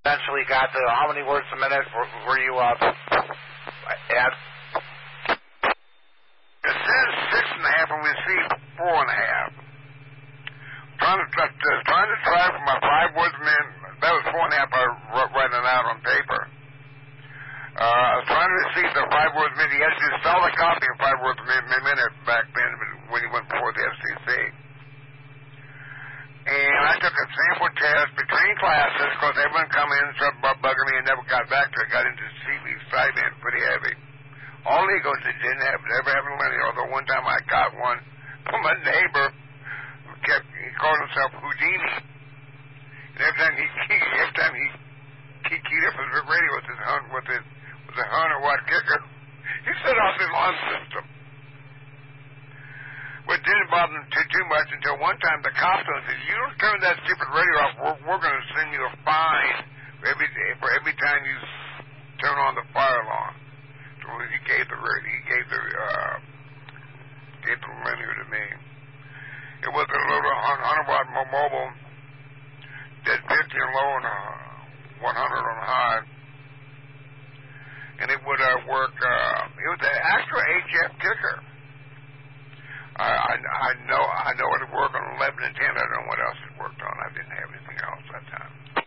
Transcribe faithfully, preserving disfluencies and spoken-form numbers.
eventually got to how many words a minute were, were you uh, at? It says six and a half, and we see four and a half. Trying to, uh, trying to try for my five words a minute, that was four and a half I wrote writing it out on paper. Uh, I was trying to receive the five words a minute. He had to sell a copy of five words a minute back then when he went before the F C C. And I took a sample test between classes because everyone come in and started bugging me and never got back to it. Got into C B side end pretty heavy. All Legos that didn't have, never have money, although one time I got one from a neighbor who kept, he called himself Houdini. And every time he, every time he, he keyed up his radio with his hunt, with his, with a hundred watt kicker, he set off the alarm system. But it didn't bother him too, too much until one time the cop said, you don't turn that stupid radio off, we're, we're going to send you a fine for every, for every time you turn on the fire alarm. So he gave the, he gave the, uh, gave the linear to me. It was a little one hundred watt mobile, did fifty on low and uh, one hundred on high. And it would uh, work, uh, it was an actual H F kicker. I, I, I know I know it would work on eleven and ten. I don't know what